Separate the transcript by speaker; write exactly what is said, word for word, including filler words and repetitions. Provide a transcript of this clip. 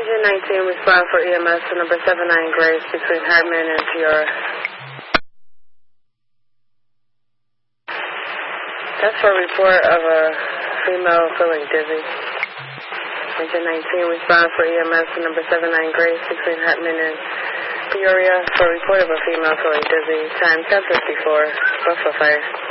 Speaker 1: Engine nineteen, respond for E M S to number seven nine Grace between Hartman and Peoria. That's for a report of a female feeling dizzy. Engine nineteen, respond for E M S to number seven nine Grace between Hartman and Peoria for a report of a female feeling dizzy. Time ten fifty-four. Buffalo Fire.